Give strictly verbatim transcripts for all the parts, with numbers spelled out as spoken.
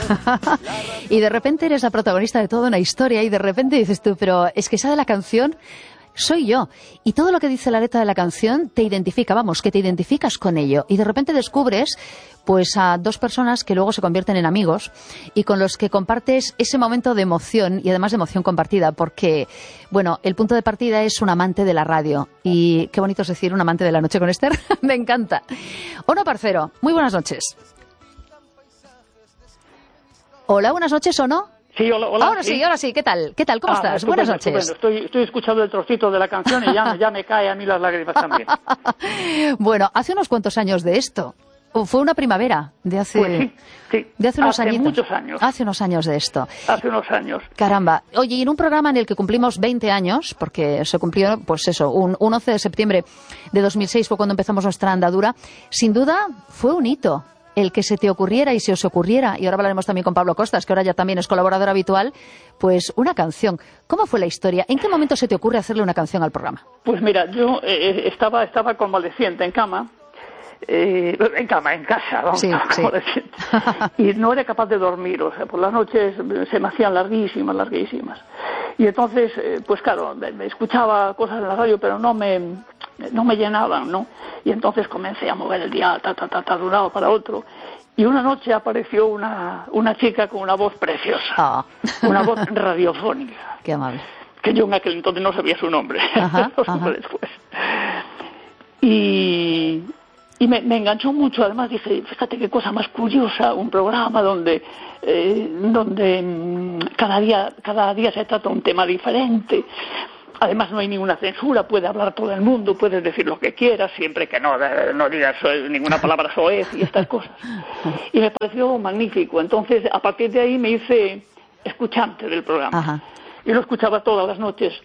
Y de repente eres la protagonista de toda una historia y de repente dices tú, pero es que esa de la canción soy yo. Y todo lo que dice la letra de la canción te identifica, vamos, que te identificas con ello. Y de repente descubres pues a dos personas que luego se convierten en amigos y con los que compartes ese momento de emoción y además de emoción compartida, porque, bueno, el punto de partida es un amante de la radio. Y qué bonito es decir un amante de la noche con Esther. Me encanta. Ono Parcero, muy buenas noches. Hola, buenas noches, Ono. Sí, hola, hola. Ahora sí, sí, ahora sí. ¿Qué tal? ¿Qué tal? ¿Cómo ah, estás? Estupendo, Buenas noches. Estoy, estoy escuchando el trocito de la canción y ya, ya me cae a mí las lágrimas también. Bueno, hace unos cuantos años de esto. Fue una primavera de hace, pues sí, sí. de hace unos hace añitos. muchos años. Hace unos años de esto. Hace unos años. Caramba. Oye, y en un programa en el que cumplimos veinte años, porque se cumplió, pues eso, un, un once de septiembre de dos mil seis fue cuando empezamos nuestra andadura, sin duda fue un hito el que se te ocurriera y se os ocurriera, y ahora hablaremos también con Pablo Costas, que ahora ya también es colaborador habitual, pues una canción. ¿Cómo fue la historia? ¿En qué momento se te ocurre hacerle una canción al programa? Pues mira, yo eh, estaba, estaba convaleciente en cama, eh, en cama, en casa, vamos, sí, sí. Y no era capaz de dormir, o sea, por las noches se me hacían larguísimas, larguísimas. Y entonces, eh, pues claro, me escuchaba cosas en la radio, pero no me... no me llenaban, ¿no? Y entonces comencé a mover el dial, ta, ta, ta, ta, de un lado para otro. Y una noche apareció una, una chica con una voz preciosa, oh. una voz radiofónica. Qué amable. Que yo en aquel entonces no sabía su nombre, ajá, lo supe después. Y, y me, me enganchó mucho, además dije, fíjate qué cosa más curiosa, un programa donde, eh, donde cada día, cada día se trata un tema diferente. Además no hay ninguna censura, puede hablar todo el mundo, puedes decir lo que quieras, siempre que no, no digas ninguna palabra soez y estas cosas. Y me pareció magnífico. Entonces, a partir de ahí me hice escuchante del programa. Ajá. Y lo escuchaba todas las noches.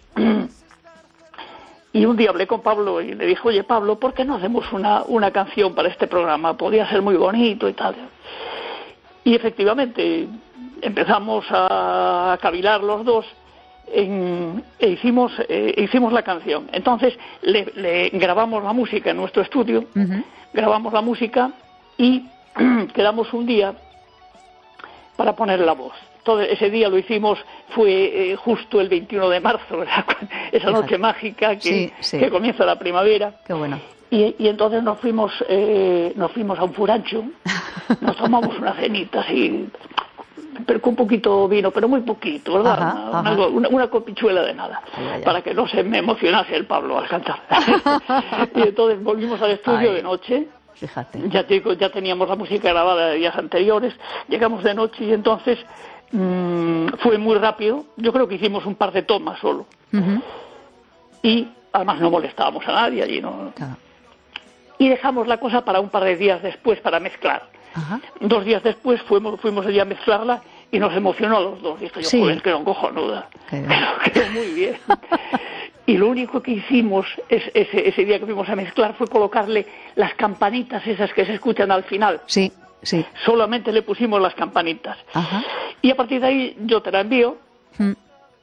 Y un día hablé con Pablo y le dije, oye Pablo, ¿por qué no hacemos una, una canción para este programa? Podría ser muy bonito y tal. Y efectivamente empezamos a cavilar los dos. En, e hicimos eh, hicimos la canción. Entonces le, le grabamos la música en nuestro estudio, uh-huh. grabamos la música y quedamos un día para poner la voz. Todo ese día lo hicimos, fue eh, justo el veintiuno de marzo, esa noche mágica que, sí, sí. que comienza la primavera. Qué bueno. Y, y entonces nos fuimos eh, nos fuimos a un furancho, nos tomamos una cenita así, pero con un poquito vino, pero muy poquito, ¿verdad? Ajá, una, ajá. Una, una copichuela de nada, ya, ya. para que no se me emocionase el Pablo al cantar. Y entonces volvimos al estudio Ay, de noche. Fíjate. Ya, digo, ya teníamos la música grabada de días anteriores, llegamos de noche y entonces mmm, fue muy rápido. Yo creo que hicimos un par de tomas solo. Uh-huh. Y además no molestábamos a nadie allí, ¿no? Claro. Y dejamos la cosa para un par de días después para mezclar. Ajá. Dos días después fuimos, fuimos allí a mezclarla y nos emocionó a los dos. Dije yo, sí. joder, quedó cojonuda. Quedó muy bien. Y lo único que hicimos es, ese, ese día que fuimos a mezclar fue colocarle las campanitas esas que se escuchan al final. Sí, sí. Solamente le pusimos las campanitas. Ajá. Y a partir de ahí yo te la envío. Mm.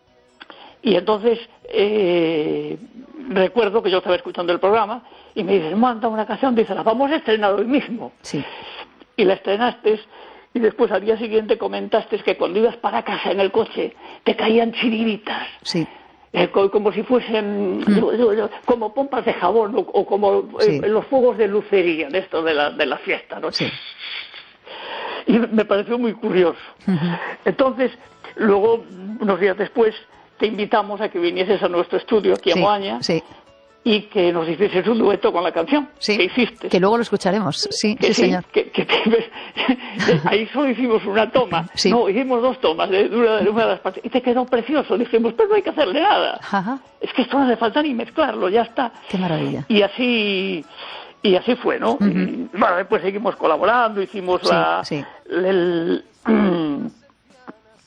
Y entonces eh, recuerdo que yo estaba escuchando el programa y me dices, manda una canción, dice, la vamos a estrenar hoy mismo. Sí. Y la estrenaste y después al día siguiente comentaste que cuando ibas para casa en el coche te caían chiribitas. Sí. Eh, como si fuesen mm. yo, yo, yo, como pompas de jabón o, o como sí. eh, los fuegos de lucería de esto de la, de la fiesta, ¿no? Sí. Y me pareció muy curioso. Uh-huh. Entonces, luego, unos días después, te invitamos a que vinieses a nuestro estudio aquí a sí, Moaña. Sí. Y que nos hicieses un dueto con la canción sí, que hiciste. Que luego lo escucharemos, sí, que sí, sí señor. Que, que, que, ahí solo hicimos una toma, sí. no, hicimos dos tomas de, de, una, de una de las partes, y te quedó precioso. Dijimos, pero no hay que hacerle nada. Ajá. Es que esto no hace falta ni mezclarlo, ya está. Qué maravilla. Y así, y así fue, ¿no? Uh-huh. Y, bueno, después seguimos colaborando, hicimos sí, la... Sí. El, el,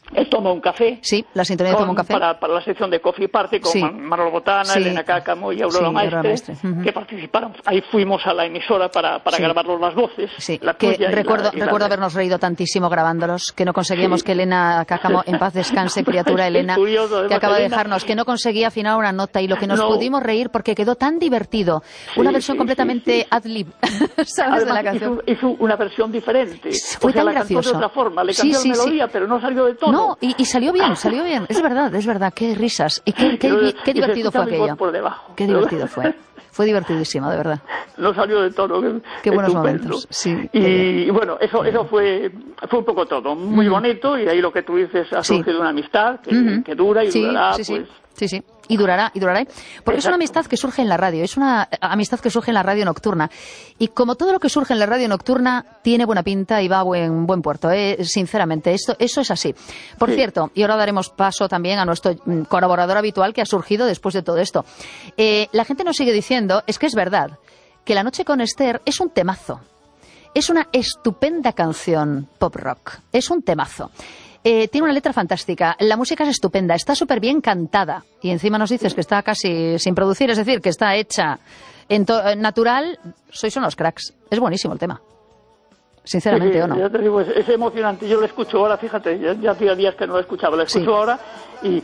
el Toma un Café. Sí, la sintonía de Toma un Café. Para, para la sección de Coffee Party con sí. Manolo Botana, sí. Elena Cácamo y Aurora sí, Maestre, Maestre. Uh-huh. que participaron. Ahí fuimos a la emisora para, para sí. grabarlos las voces. Sí, la que recuerdo, la, recuerdo la habernos reído tantísimo grabándolos, que no conseguíamos sí. que Elena Cácamo, en paz descanse, criatura Elena, curioso, que acaba Elena... de dejarnos, que no conseguía afinar una nota y lo que nos no. pudimos reír porque quedó tan divertido. Sí, una versión sí, completamente sí, sí. ad-lib, ¿sabes? Además, de la canción. Hizo, hizo una versión diferente. Fue o sea, tan la gracioso. cantó de otra forma, le cambió sí, sí, melodía, sí. pero no salió de tono. No, y, y salió bien, salió bien. Es verdad, es verdad. Qué risas. Y qué, qué, qué, qué divertido fue aquello. Por debajo. Qué divertido fue. Fue divertidísimo, de verdad. No salió de tono. Qué buenos momentos. Sí. Y, y bueno, eso eso fue fue un poco todo. Muy mm. bonito, y ahí lo que tú dices ha surgido sí. una amistad que, mm-hmm. que dura y sí, durará, sí, pues... Sí. Sí, sí, y durará, y durará, porque Exacto. es una amistad que surge en la radio, es una amistad que surge en la radio nocturna, y como todo lo que surge en la radio nocturna, tiene buena pinta y va a buen, buen puerto, ¿eh? Sinceramente, esto, eso es así. Por sí. cierto, y ahora daremos paso también a nuestro colaborador habitual que ha surgido después de todo esto. Eh, la gente nos sigue diciendo, es que es verdad, que La noche con Esther es un temazo, es una estupenda canción pop rock, es un temazo. Eh, tiene una letra fantástica, la música es estupenda, está súper bien cantada y encima nos dices que está casi sin producir, es decir, que está hecha en to- natural. Sois unos cracks, es buenísimo el tema, sinceramente. Sí, ¿o no? Ya te digo, es, es emocionante, yo lo escucho ahora, fíjate, ya, ya hacía días que no lo escuchaba, lo escucho sí. ahora y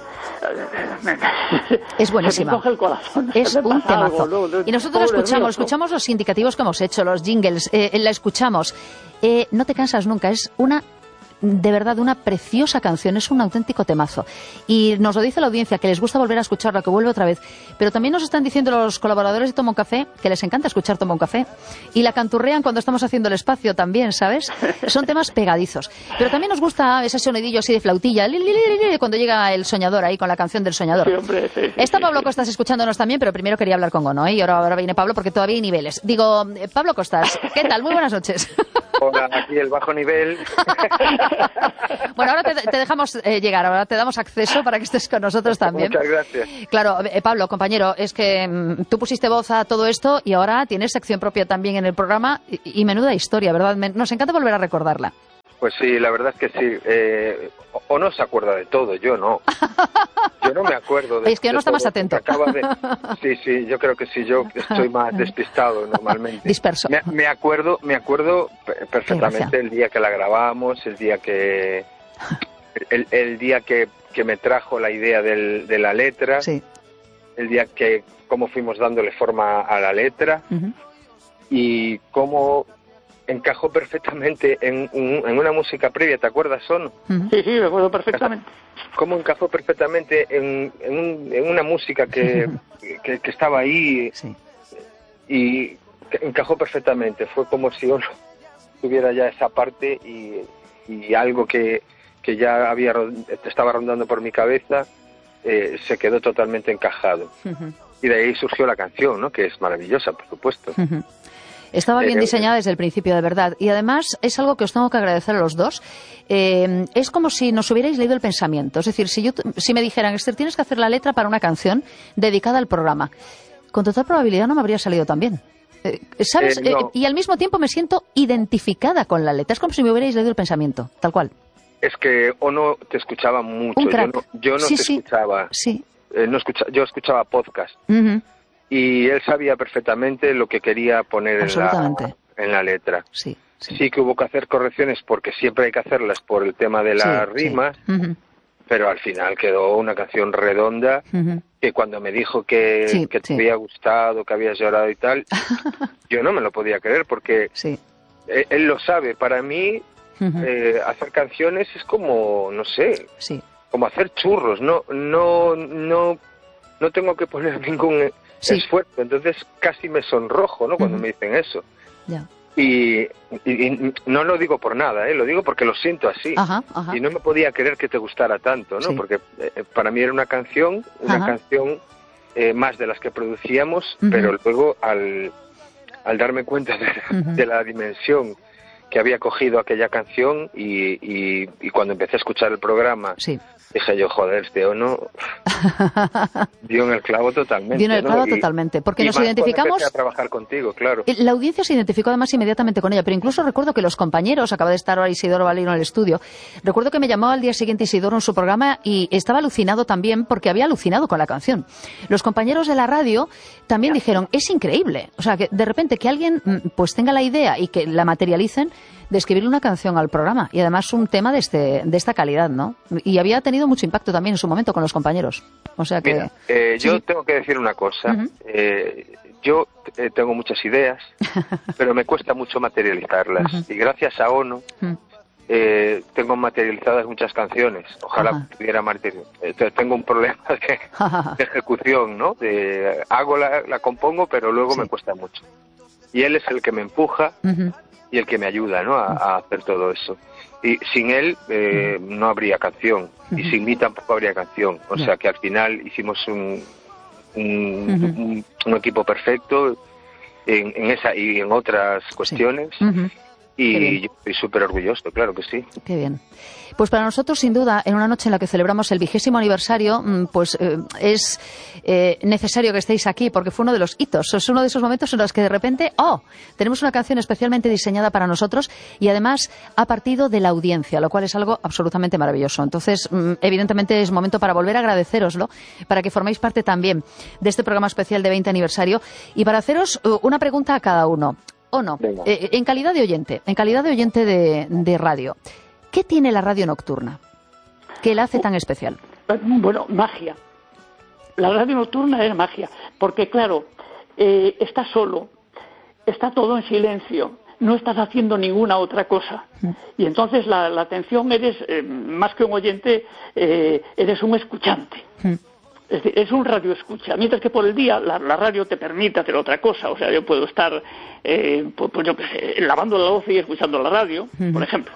es buenísima, se me coge el corazón, es un temazo algo, ¿no? Y nosotros lo escuchamos, Dios, escuchamos los indicativos que hemos hecho, los jingles, eh, la escuchamos, eh, no te cansas nunca, es una de verdad una preciosa canción, es un auténtico temazo. Y nos lo dice la audiencia, que les gusta volver a escucharla, que vuelve otra vez. Pero también nos están diciendo los colaboradores de Toma un Café que les encanta escuchar Toma un Café. Y la canturrean cuando estamos haciendo el espacio también, ¿sabes? Son temas pegadizos. Pero también nos gusta ese sonidillo así de flautilla, li, li, li, li, cuando llega el soñador ahí con la canción del soñador. Sí, hombre, sí, sí, Está Pablo sí. Costas escuchándonos también, pero primero quería hablar con Ono, ¿eh? Y ahora, ahora viene Pablo porque todavía hay niveles. Digo, eh, Pablo Costas, ¿qué tal? Muy buenas noches. Hola, aquí el bajo nivel. Bueno, ahora te, te dejamos eh, llegar, ahora te damos acceso para que estés con nosotros también. Muchas gracias. Claro, eh, Pablo, compañero, es que mm, tú pusiste voz a todo esto y ahora tienes sección propia también en el programa y, y menuda historia, ¿verdad? Me, nos encanta volver a recordarla. Pues sí, la verdad es que sí. Eh, o no se acuerda de todo, yo no. Yo no me acuerdo de Es que yo no está más atento. Acaba de... Sí, sí, yo creo que sí, yo estoy más despistado normalmente. Disperso. Me, me acuerdo, me acuerdo perfectamente el día que la grabamos, el día que... El, el día que, que me trajo la idea del, de la letra, sí. El día que cómo fuimos dándole forma a la letra uh-huh. y cómo encajó perfectamente en, un, en una música previa, ¿te acuerdas, Son? Uh-huh. Sí, sí, me acuerdo perfectamente. Cómo encajó perfectamente en, en, un, en una música que, que, que estaba ahí sí. y que encajó perfectamente. Fue como si uno tuviera ya esa parte y, y algo que que ya había estaba rondando por mi cabeza, eh, se quedó totalmente encajado. Uh-huh. Y de ahí surgió la canción, ¿no? Que es maravillosa, por supuesto. Uh-huh. Estaba bien eh, diseñada desde el principio, de verdad. Y además es algo que os tengo que agradecer a los dos. Eh, es como si nos hubierais leído el pensamiento. Es decir, si, yo, si me dijeran, Esther, tienes que hacer la letra para una canción dedicada al programa, con total probabilidad no me habría salido tan bien. Eh, ¿Sabes? Eh, no. eh, y al mismo tiempo me siento identificada con la letra. Es como si me hubierais leído el pensamiento, tal cual. Es que Ono te escuchaba mucho, yo no, yo no sí, te sí. escuchaba, sí. eh, no escucha, yo escuchaba podcast uh-huh. y él sabía perfectamente lo que quería poner en la, en la letra. Sí, sí. sí que hubo que hacer correcciones porque siempre hay que hacerlas por el tema de las sí, rimas, sí. Uh-huh. pero al final quedó una canción redonda uh-huh. que cuando me dijo que, sí, que te sí. había gustado, que habías llorado y tal, yo no me lo podía creer porque sí. él, él lo sabe, para mí... Uh-huh. Eh, hacer canciones es como, no sé, sí. como hacer churros, no, no, no, no tengo que poner ningún sí. esfuerzo, entonces casi me sonrojo, ¿no? Cuando uh-huh. me dicen eso. Yeah. Y, y, y no lo digo por nada, ¿eh? Lo digo porque lo siento así. Ajá, ajá. Y no me podía creer que te gustara tanto, ¿no? Sí. Porque eh, para mí era una canción, una ajá. canción eh, más de las que producíamos, uh-huh. pero luego al, al darme cuenta de, uh-huh. de la dimensión que había cogido aquella canción y, y, y cuando empecé a escuchar el programa, sí. dije yo, joder, este Ono dio en el clavo totalmente. Dio en el clavo ¿no? y, totalmente, porque y nos más identificamos... empecé a trabajar contigo, claro. La audiencia se identificó además inmediatamente con ella, pero incluso recuerdo que los compañeros, acaba de estar ahora Isidoro Valero en el estudio, recuerdo que me llamó al día siguiente Isidoro en su programa y estaba alucinado también porque había alucinado con la canción. Los compañeros de la radio también dijeron, es increíble, o sea, que de repente que alguien pues tenga la idea y que la materialicen de escribirle una canción al programa y además un tema de este de esta calidad, ¿no? Y había tenido mucho impacto también en su momento con los compañeros. O sea que... Mira, eh, sí, yo sí. tengo que decir una cosa. Uh-huh. eh, yo eh, tengo muchas ideas, pero me cuesta mucho materializarlas. Uh-huh. Y gracias a Ono uh-huh. eh, tengo materializadas muchas canciones. Ojalá uh-huh. pudiera materializar. Eh, tengo un problema de, de ejecución, ¿no? De, hago la, la compongo, pero luego sí. me cuesta mucho. Y él es el que me empuja uh-huh. y el que me ayuda, ¿no? A, a hacer todo eso. Y sin él eh, uh-huh. no habría canción. Uh-huh. Y sin mí tampoco habría canción. O yeah. sea que al final hicimos un, un, uh-huh. un, un equipo perfecto en, en esa y en otras cuestiones. Sí. Uh-huh. Y yo estoy súper orgulloso, claro que sí. Qué bien. Pues para nosotros, sin duda, en una noche en la que celebramos el vigésimo aniversario, pues eh, es eh, necesario que estéis aquí, porque fue uno de los hitos. Es uno de esos momentos en los que de repente, ¡oh!, tenemos una canción especialmente diseñada para nosotros y además ha partido de la audiencia, lo cual es algo absolutamente maravilloso. Entonces, evidentemente es momento para volver a agradecéroslo, para que forméis parte también de este programa especial de veinte aniversario y para haceros una pregunta a cada uno. ¿O no? Eh, en calidad de oyente, en calidad de oyente de, de radio, ¿qué tiene la radio nocturna que la hace tan especial? Bueno, magia. La radio nocturna es magia, porque claro, eh, estás solo, está todo en silencio, no estás haciendo ninguna otra cosa. Mm. Y entonces la, la atención eres, eh, más que un oyente, eh, eres un escuchante. Mm. Es decir, es un radio escucha, mientras que por el día la, la radio te permite hacer otra cosa. O sea, yo puedo estar, eh, pues, pues yo qué sé, lavando la loza y escuchando la radio, uh-huh. por ejemplo.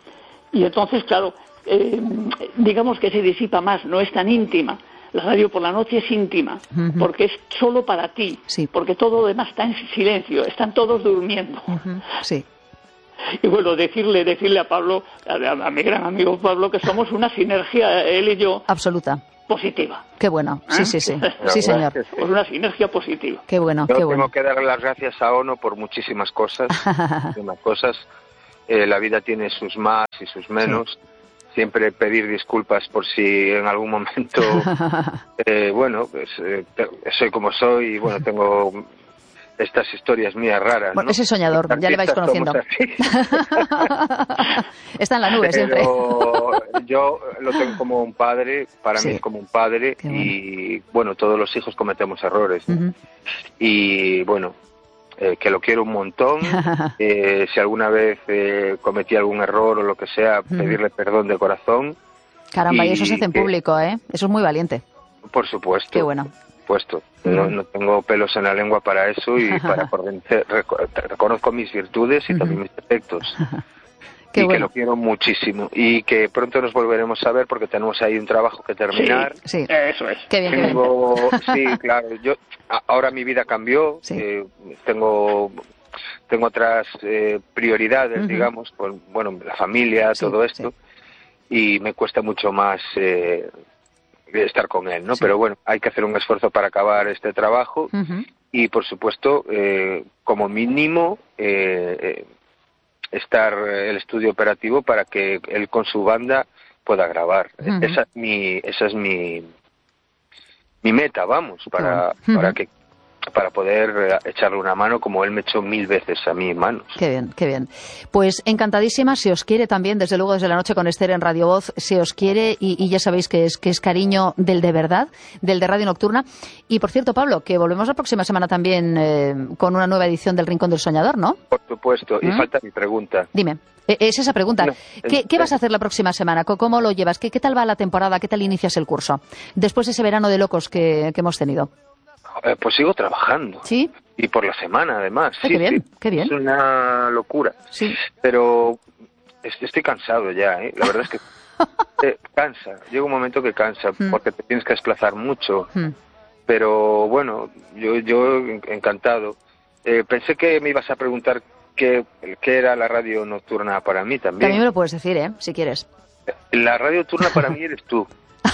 Y entonces, claro, eh, digamos que se disipa más, no es tan íntima. La radio por la noche es íntima, uh-huh. porque es solo para ti, sí. porque todo lo demás está en silencio, están todos durmiendo. Uh-huh. Sí. Y bueno, decirle, decirle a Pablo, a, a, a mi gran amigo Pablo, que somos una sinergia, él y yo. Absoluta. Positiva. Qué bueno, sí, ¿Eh? sí, sí, sí, señor. Es una sinergia positiva. Qué bueno, Yo qué tengo bueno. que darle las gracias a Ono por muchísimas cosas. muchísimas cosas. Eh, la vida tiene sus más y sus menos. Sí. Siempre pedir disculpas por si en algún momento, eh, bueno, pues eh, soy como soy y bueno, tengo estas historias mías raras. Bueno, ¿no? ese soñador, ya le vais conociendo. Está en la nube siempre. Pero yo lo tengo como un padre, para sí. mí es como un padre. Bueno. Y bueno, todos los hijos cometemos errores. ¿no? Uh-huh. Y bueno, eh, que lo quiero un montón. eh, si alguna vez eh, cometí algún error o lo que sea, uh-huh. pedirle perdón de corazón. Caramba, y, y eso se hace en que, público, ¿eh? Eso es muy valiente. Por supuesto. Qué bueno. Puesto. No, no tengo pelos en la lengua para eso y para conocer, reconozco mis virtudes y también mis defectos. Qué y bueno. que lo quiero muchísimo y que pronto nos volveremos a ver porque tenemos ahí un trabajo que terminar. Sí, sí. Eso es. Qué bien, tengo, qué bien. Sí, claro. Yo ahora mi vida cambió. Sí. Eh, tengo tengo otras eh, prioridades, uh-huh. digamos, por, bueno, la familia, sí, todo esto, sí. y me cuesta mucho más. Eh, de estar con él, ¿no? Sí. Pero bueno, hay que hacer un esfuerzo para acabar este trabajo uh-huh. y, por supuesto, eh, como mínimo, eh, eh, estar el estudio operativo para que él con su banda pueda grabar. Uh-huh. Esa es mi, esa es mi, mi meta, vamos, para, uh-huh. para que para poder echarle una mano como él me echó mil veces a mí en manos. Qué bien, qué bien. Pues encantadísima, si os quiere también, desde luego desde la noche con Esther en Radio Voz, se os quiere y, y ya sabéis que es que es cariño del de verdad, del de Radio Nocturna. Y por cierto, Pablo, que volvemos la próxima semana también eh, con una nueva edición del Rincón del Soñador, ¿no? Por supuesto, y ¿Mm? falta mi pregunta. Dime. Es esa pregunta. No, ¿Qué, ¿Qué vas a hacer la próxima semana? ¿Cómo lo llevas? ¿Qué, qué tal va la temporada? ¿Qué tal inicias el curso? Después de ese verano de locos que, que hemos tenido. Eh, pues sigo trabajando. ¿Sí? Y por la semana, además. Ay, sí, qué bien, sí. qué bien. Es una locura. Sí. Pero estoy cansado ya, ¿eh? La verdad es que eh, cansa. Llega un momento que cansa, mm. porque te tienes que desplazar mucho. Mm. Pero bueno, yo, yo encantado. Eh, pensé que me ibas a preguntar que, que era la radio nocturna para mí también. También me lo puedes decir, ¿eh? Si quieres. La radio nocturna para mí eres tú.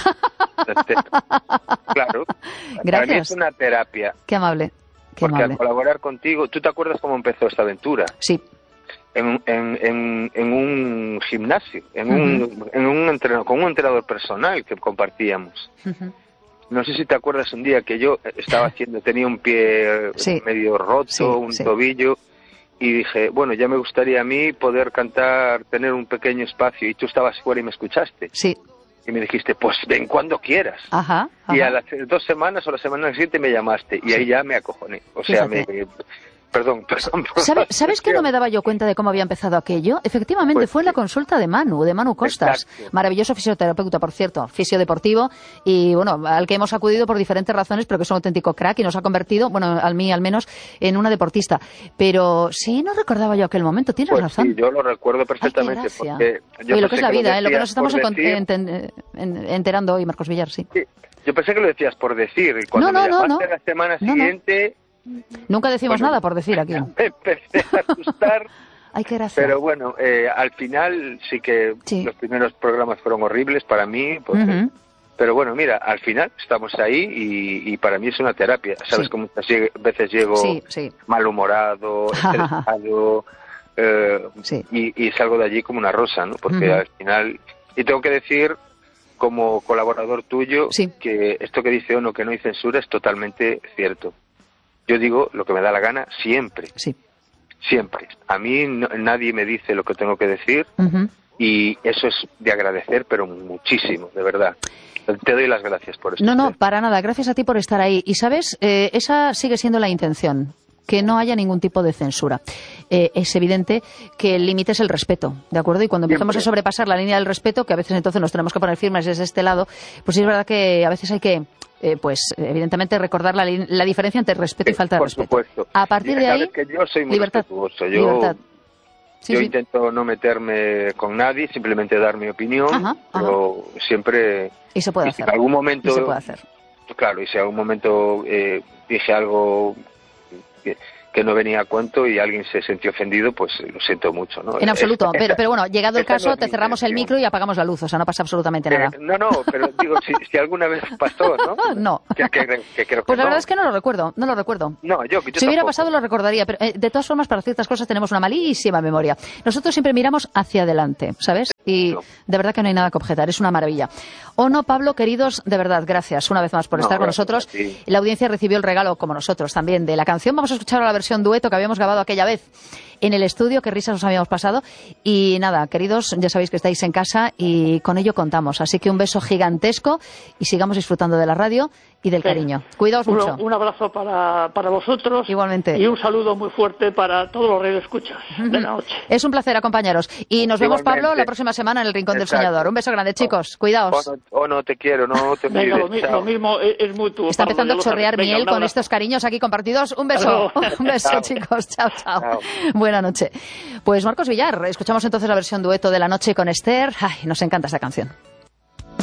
Claro. Gracias. Para mí es una terapia. Qué amable. Qué porque amable. al colaborar contigo, ¿tú te acuerdas cómo empezó esta aventura? Sí. En, en, en, en un gimnasio, en un, uh-huh. en un entrenador, con un entrenador personal que compartíamos. Uh-huh. No sé si te acuerdas un día que yo estaba haciendo, tenía un pie sí. medio roto, sí, un sí. tobillo, y dije, bueno, ya me gustaría a mí poder cantar, tener un pequeño espacio, y tú estabas fuera y me escuchaste. Sí. Y me dijiste, pues ven cuando quieras. Ajá, ajá. Y a las dos semanas o la semana siguiente me llamaste, y sí. ahí ya me acojoné. O sea, me... Perdón, perdón. ¿Sabes, ¿Sabes que no me daba yo cuenta de cómo había empezado aquello? Efectivamente, pues fue en la consulta de Manu, de Manu Costas. Exacto. Maravilloso fisioterapeuta, por cierto, fisiodeportivo, y bueno, al que hemos acudido por diferentes razones, pero que es un auténtico crack y nos ha convertido, bueno, a mí al menos, en una deportista. Pero sí, no recordaba yo aquel momento, tienes pues razón. Sí, yo lo recuerdo perfectamente. Ay, porque yo Oye, lo que es la vida, ¿eh? Lo que nos estamos decir... ent- ent- enterando hoy, Marcos Villar, sí. sí. Yo pensé que lo decías por decir, y cuando no, no, me llamaste no, no. la semana no, siguiente... No. Nunca decimos bueno, nada por decir aquí. Me empecé a asustar. Ay, qué gracia. Pero bueno, eh, al final sí que sí. los primeros programas fueron horribles para mí. Porque, uh-huh. Pero bueno, mira, al final estamos ahí y, y para mí es una terapia. Sabes sí. que muchas veces llego sí, sí. malhumorado, estresado, eh, sí. y, y salgo de allí como una rosa, ¿no? Porque uh-huh. al final... Y tengo que decir, como colaborador tuyo, sí. que esto que dice Ono, que no hay censura, es totalmente cierto. Yo digo lo que me da la gana siempre. Sí. Siempre. A mí no, nadie me dice lo que tengo que decir uh-huh. y eso es de agradecer, pero muchísimo, de verdad. Te doy las gracias por eso. No, no, para nada. Gracias a ti por estar ahí. Y, ¿sabes? Eh, esa sigue siendo la intención. Que no haya ningún tipo de censura. Eh, es evidente que el límite es el respeto, ¿de acuerdo? Y cuando empezamos Siempre. a sobrepasar la línea del respeto, que a veces entonces nos tenemos que poner firmes desde este lado, pues sí es verdad que a veces hay que... Eh, pues evidentemente recordar la, la diferencia entre respeto y falta de por respeto. Supuesto. A partir de ahí, que yo soy muy libertad. respetuoso. Yo, libertad. Sí, yo sí. intento no meterme con nadie, simplemente dar mi opinión, ajá, pero ajá. siempre... Y se puede y hacer. Si en algún momento, y se puede hacer. Claro, y si en algún momento eh, dije algo... Que, que no venía a cuento y alguien se sintió ofendido, pues lo siento mucho, ¿no? En absoluto, esta, pero, pero bueno, llegado el caso, no te cerramos el micro y apagamos la luz, o sea, no pasa absolutamente nada. Eh, no, no, pero digo, si, si alguna vez pasó, ¿no? No. Que, que, que creo que pues la no. verdad es que no lo recuerdo, no lo recuerdo. No, yo, yo Si hubiera tampoco. pasado lo recordaría, pero eh, de todas formas, para ciertas cosas tenemos una malísima memoria. Nosotros siempre miramos hacia adelante, ¿sabes? Y no. de verdad que no hay nada que objetar, es una maravilla. Ono, Pablo, queridos, de verdad, gracias una vez más por no, estar con nosotros. La audiencia recibió el regalo, como nosotros también, de la canción. Vamos a escuchar la versión dueto que habíamos grabado aquella vez en el estudio, qué risas nos habíamos pasado. Y nada, queridos, ya sabéis que estáis en casa y con ello contamos. Así que un beso gigantesco y sigamos disfrutando de la radio y del sí. cariño. Cuidaos un, mucho. Un abrazo para, para vosotros. Igualmente. Y un saludo muy fuerte para todos los radioescuchas uh-huh. de la noche. Es un placer acompañaros. Y nos Igualmente. vemos, Pablo, la próxima semana en el Rincón Exacto. del Soñador. Un beso grande, chicos. Cuidaos. O no, o no te quiero, no te Venga, lo, mi, lo mismo es, es mutuo. Está Pablo, empezando a chorrear Venga, miel con estos cariños aquí compartidos. Un beso. Un beso, chao. chicos. Chao, chao, chao. Buena noche. Pues Marcos Villar, escuchamos entonces la versión dueto de la noche con Esther. Ay, nos encanta esa canción.